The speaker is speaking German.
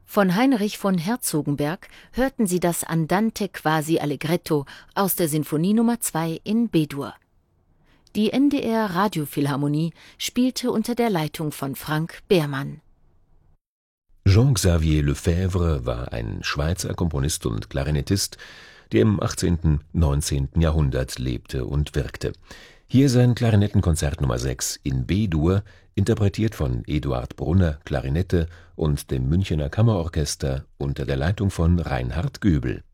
Von Heinrich von Herzogenberg hörten Sie das Andante quasi Allegretto aus der Sinfonie Nr. 2 in B-Dur. Die NDR Radiophilharmonie spielte unter der Leitung von Frank Behrmann. Jean-Xavier Lefebvre war ein Schweizer Komponist und Klarinettist, der im 18. / 19. Jahrhundert lebte und wirkte. Hier sein Klarinettenkonzert Nr. 6 in B-Dur, interpretiert von Eduard Brunner, Klarinette und dem Münchener Kammerorchester unter der Leitung von Reinhard Göbel.